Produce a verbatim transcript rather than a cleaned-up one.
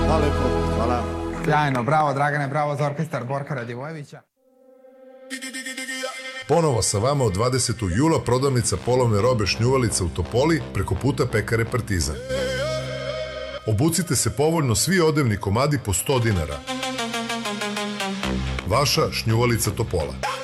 Hvala lepo, hvala. Sjajno, bravo Dragane, bravo za orkestar Borka Radivojevića. Ponovo sa vama od dvadesetog jula prodavnica polovne robe Šnjuvalica u Topoli preko puta pekare Partizan. Obucite se povoljno, svi odevni komadi po sto dinara. Vaša Šnjuvalica Topola.